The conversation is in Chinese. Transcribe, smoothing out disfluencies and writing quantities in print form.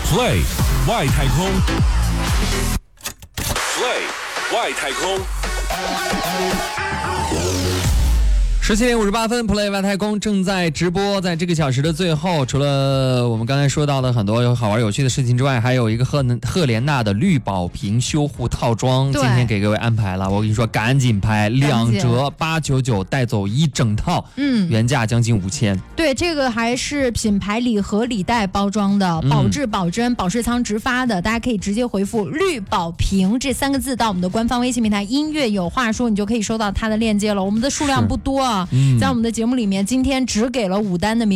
Play 外太空 Play 外太空 17点58分 ，Play 外太空正在直播。在这个小时的最后，除了我们刚才说到的很多好玩有趣的事情之外，还有一个赫莲娜的绿宝瓶修护套装，今天给各位安排了。我跟你说，赶紧拍，2折899带走1整套，原价将近5000。 对，这个还是品牌礼盒礼袋包装的，保质保真，保税仓直发的，大家可以直接回复绿宝瓶这3个字到我们的官方微信平台音乐有话说，你就可以收到它的链接了。我们的数量不多啊。在我们的节目里面，今天只给了5单的名